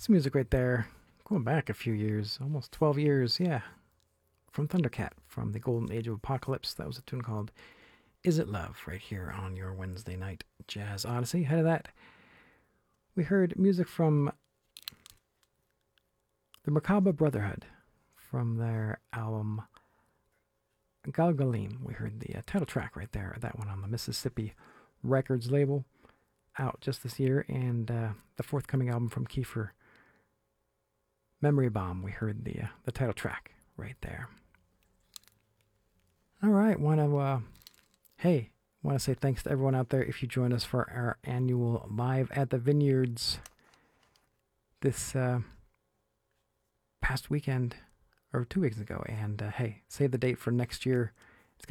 This music right there, going back a few years, almost 12 years, yeah, from Thundercat, from the Golden Age of Apocalypse. That was a tune called Is It Love, right here on your Wednesday night Jazz Odyssey. Ahead of that, we heard music from the Merkaba Brotherhood from their album Galgalim. We heard the title track right there, that one on the Mississippi Records label, out just this year, and the forthcoming album from Kiefer, Memory Bomb. We heard the title track right there. All right, want to say thanks to everyone out there if you join us for our annual Live at the Vineyards this past weekend or 2 weeks ago. And hey, save the date for next year.